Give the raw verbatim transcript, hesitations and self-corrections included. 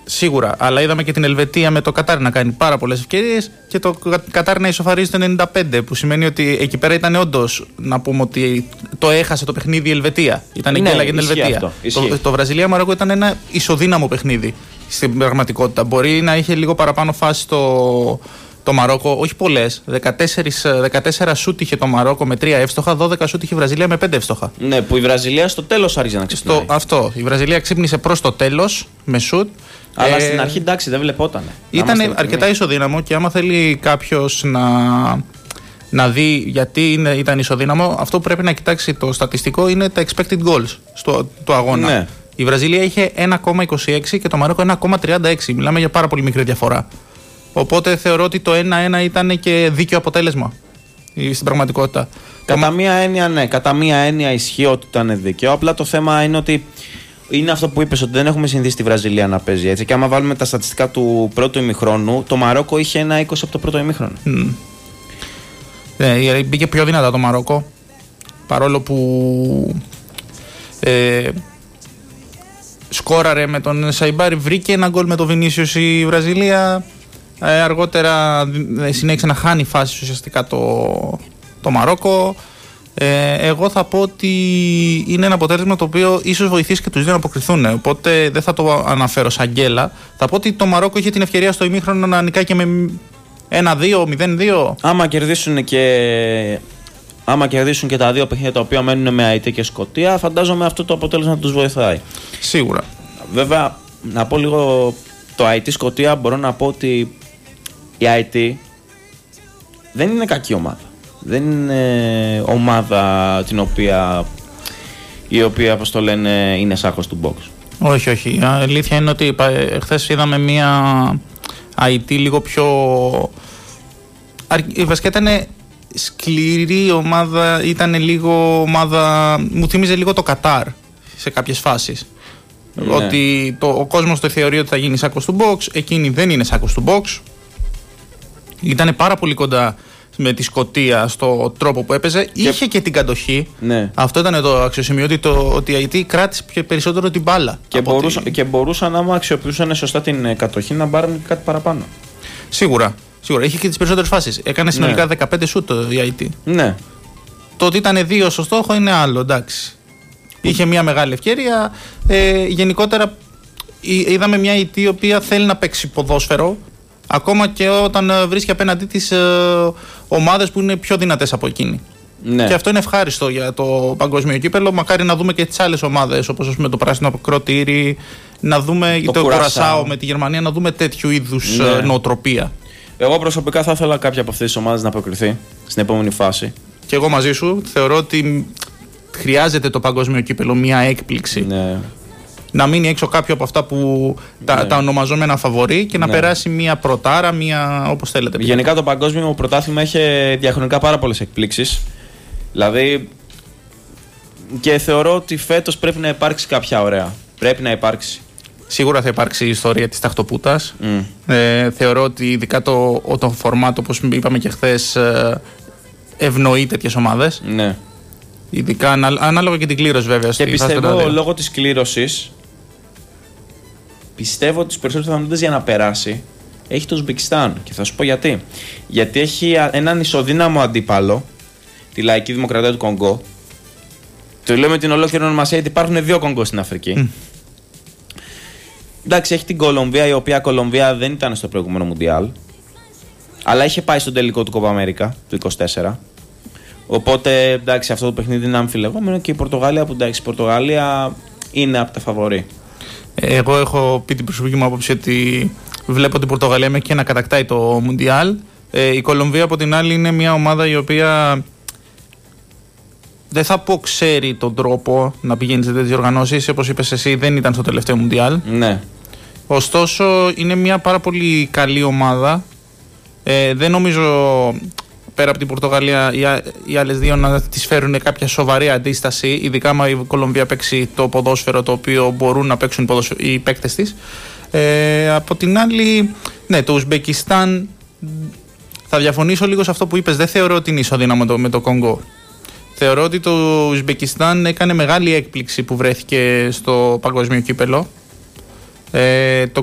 Σίγουρα, αλλά είδαμε και την Ελβετία με το Κατάρ να κάνει πάρα πολλές ευκαιρίες και το Κατάρ να ισοφαρίζει το ενενήντα πέντε, που σημαίνει ότι εκεί πέρα ήταν όντως, να πούμε ότι το έχασε το παιχνίδι η Ελβετία. Ήταν ναι, γκέλα για την Ελβετία. Αυτό, το το Βραζιλία-Μαρόκο ήταν ένα ισοδύναμο παιχνίδι στην πραγματικότητα. Μπορεί να είχε λίγο παραπάνω φάση το, το Μαρόκο, όχι πολλές. δεκατέσσερα σούτ είχε το Μαρόκο με τρία εύστοχα, δώδεκα σούτ είχε η Βραζιλία με πέντε εύστοχα. Ναι, που η Βραζιλία στο τέλος άρχισε να ξυπνάει. Στο, αυτό. Η Βραζιλία ξύπνησε προς το τέλος με σούτ. Αλλά ε, στην αρχή εντάξει δεν βλεπόταν. Ήταν αρκετά ισοδύναμο και άμα θέλει κάποιος να, να δει γιατί είναι, ήταν ισοδύναμο, αυτό που πρέπει να κοιτάξει το στατιστικό είναι τα expected goals στο το αγώνα. Ναι. Η Βραζιλία είχε ένα κόμμα είκοσι έξι και το Μαρόκο ένα κόμμα τριάντα έξι. Μιλάμε για πάρα πολύ μικρή διαφορά. Οπότε θεωρώ ότι το ένα ένα ήταν και δίκαιο αποτέλεσμα στην πραγματικότητα. Κατά μία έννοια, ναι, κατά μία έννοια ισχύει ότι ήταν δίκαιο. Απλά το θέμα είναι ότι είναι αυτό που είπες, ότι δεν έχουμε συνηθίσει τη Βραζιλία να παίζει έτσι. Και άμα βάλουμε τα στατιστικά του πρώτου ημιχρόνου, το Μαρόκο είχε ένα είκοσι από το πρώτο ημιχρόνο. Mm. Ε, μπήκε πιο δυνατά το Μαρόκο. Παρόλο που ε, σκόραρε με τον Σαϊμπάρη, βρήκε ένα γκολ με τον Βινίσιους η Βραζιλία. Ε, αργότερα συνέχισε να χάνει φάσεις ουσιαστικά το, το Μαρόκο. Ε, εγώ θα πω ότι είναι ένα αποτέλεσμα το οποίο ίσως βοηθήσει και τους δύο να αποκριθούν. Οπότε δεν θα το αναφέρω σαν γκέλα. Θα πω ότι το Μαρόκο είχε την ευκαιρία στο ημίχρονο να νικάει και με ένα δύο, μηδέν δύο. Άμα κερδίσουν και, άμα κερδίσουν και τα δύο παιχνίδια τα οποία μένουν με Αϊτή και Σκωτία, φαντάζομαι αυτό το αποτέλεσμα τους βοηθάει. Σίγουρα. Βέβαια, να πω λίγο το Αϊτή Σκωτία, μπορώ να πω ότι η Αϊτή δεν είναι κακή ομάδα. Δεν είναι ομάδα την οποία, η οποία, πώς το λένε, είναι σάκος του box. Όχι, όχι. Η αλήθεια είναι ότι χθες είδαμε μια Αϊτή λίγο πιο... Βασικά ήταν σκληρή ομάδα, ήταν λίγο ομάδα... Μου θύμιζε λίγο το Κατάρ σε κάποιες φάσεις. Ναι. Ότι το, ο κόσμος το θεωρεί ότι θα γίνει σάκος του box, εκείνη δεν είναι σάκος του box. Ήταν πάρα πολύ κοντά με τη Σκωτία στο τρόπο που έπαιζε. Και... Είχε και την κατοχή. Ναι. Αυτό ήταν το αξιοσημείο, ότι, το, ότι η Αϊτή κράτησε περισσότερο την μπάλα. Και, μπορούσα, τη... και μπορούσαν, άμα αξιοποιούσαν σωστά την κατοχή, να πάρουν κάτι παραπάνω. Σίγουρα. Σίγουρα. Είχε και τις περισσότερες φάσεις. Έκανε συνολικά ναι. δεκαπέντε σούτ η Αϊτή. Ναι. Το ότι ήταν δύο στο στόχο είναι άλλο, εντάξει. Είχε μια μεγάλη ευκαιρία. Ε, γενικότερα είδαμε μια Αϊτή η οποία θέλει να παίξει ποδόσφαιρο. Ακόμα και όταν βρίσκει απέναντί της ε, ομάδες που είναι πιο δυνατές από εκείνη. Ναι. Και αυτό είναι ευχάριστο για το παγκόσμιο κύπελλο. Μακάρι να δούμε και τις άλλες ομάδες, όπως ας πούμε το Πράσινο Ακροτήρι, να δούμε το, το Κουρασάο με τη Γερμανία, να δούμε τέτοιου είδους ναι. νοοτροπία. Εγώ προσωπικά θα ήθελα κάποια από αυτές τις ομάδες να προκριθεί στην επόμενη φάση. Και εγώ μαζί σου θεωρώ ότι χρειάζεται το παγκόσμιο κύπελλο μια έκπληξη. Ναι. Να μείνει έξω κάποιο από αυτά που τα, ναι. τα ονομαζόμενα φαβορί και να ναι. περάσει μια πρωτάρα, μια όπως θέλετε. Γενικά το παγκόσμιο πρωτάθλημα έχει διαχρονικά πάρα πολλές εκπλήξεις. Δηλαδή και θεωρώ ότι φέτος πρέπει να υπάρξει κάποια ωραία. Πρέπει να υπάρξει. Σίγουρα θα υπάρξει η ιστορία της ταχτοπούτας. Mm. Ε, θεωρώ ότι ειδικά το, το φορμάτ, όπως είπαμε και χθες, ευνοεί τέτοιες ομάδες. Ναι. Ειδικά ανάλογα και την κλήρωση βέβαια. Και πιστεύω λόγω της κλήρωσης, πιστεύω ότι τις περισσότερες πιθανότητες για να περάσει έχει το Ουσμπεκιστάν. Και θα σου πω γιατί. Γιατί έχει έναν ισοδύναμο αντίπαλο, τη Λαϊκή Δημοκρατία του Κονγκό. Το λέω με την ολόκληρη ονομασία γιατί υπάρχουν δύο Κονγκό στην Αφρική. Mm. Εντάξει, έχει την Κολομβία, η οποία Κολομβία δεν ήταν στο προηγούμενο Μουντιάλ, αλλά είχε πάει στον τελικό του Κόπα Αμέρικα του είκοσι τέσσερα. Οπότε εντάξει, αυτό το παιχνίδι είναι αμφιλεγόμενο και η Πορτογαλία, που εντάξει, η Πορτογαλία είναι από τα φαβορί. Εγώ έχω πει την προσωπική μου άποψη ότι βλέπω την Πορτογαλία μέχρι και να κατακτάει το Μουντιάλ. Ε, η Κολομβία από την άλλη είναι μια ομάδα η οποία δεν θα πω ξέρει τον τρόπο να πηγαίνει σε τέτοιες οργανώσεις. Όπως είπες εσύ, δεν ήταν στο τελευταίο Μουντιάλ. Ναι. Ωστόσο είναι μια πάρα πολύ καλή ομάδα. Ε, δεν νομίζω πέρα από την Πορτογαλία οι άλλες δύο να τις φέρουν κάποια σοβαρή αντίσταση, ειδικά άμα η Κολομβία παίξει το ποδόσφαιρο το οποίο μπορούν να παίξουν οι παίκτες της. Ε, από την άλλη, ναι, το Ουσμπεκιστάν, θα διαφωνήσω λίγο σε αυτό που είπες, δεν θεωρώ ότι είναι ισοδύναμο με το Κονγκό. Θεωρώ ότι το Ουσμπεκιστάν έκανε μεγάλη έκπληξη που βρέθηκε στο παγκόσμιο κύπελλο. Ε, το